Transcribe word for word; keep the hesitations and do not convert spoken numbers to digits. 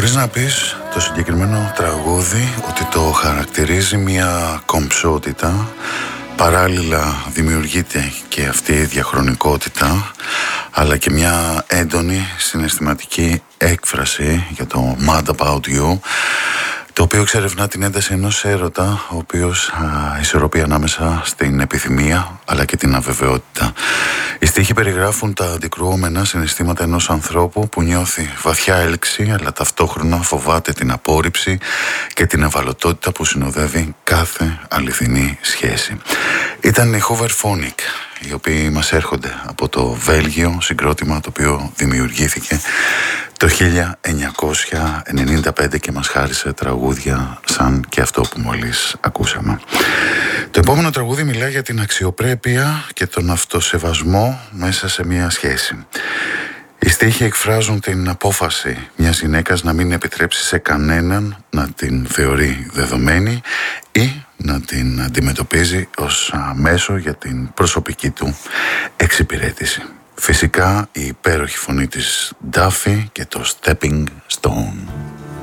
Μπορείς να πεις το συγκεκριμένο τραγούδι ότι το χαρακτηρίζει μια κομψότητα, παράλληλα δημιουργείται και αυτή η διαχρονικότητα, αλλά και μια έντονη συναισθηματική έκφραση για το Mad About You, το οποίο εξερευνά την ένταση ενός έρωτα, ο οποίος α, ισορροπεί ανάμεσα στην επιθυμία αλλά και την αβεβαιότητα. Οι στίχοι περιγράφουν τα αντικρουόμενα συναισθήματα ενός ανθρώπου που νιώθει βαθιά έλξη, αλλά ταυτόχρονα φοβάται την απόρριψη και την ευαλωτότητα που συνοδεύει κάθε αληθινή σχέση. Ήταν οι Hooverphonic, οι οποίοι μας έρχονται από το Βέλγιο, συγκρότημα το οποίο δημιουργήθηκε το χίλια εννιακόσια ενενήντα πέντε και μας χάρισε τραγούδια σαν και αυτό που μόλις ακούσαμε. Το επόμενο τραγούδι μιλά για την αξιοπρέπεια και τον αυτοσεβασμό μέσα σε μια σχέση. Οι στίχοι εκφράζουν την απόφαση μιας γυναίκας να μην επιτρέψει σε κανέναν να την θεωρεί δεδομένη ή να την αντιμετωπίζει ως μέσο για την προσωπική του εξυπηρέτηση. Φυσικά η υπέροχη φωνή της Duffy και το Stepping Stone.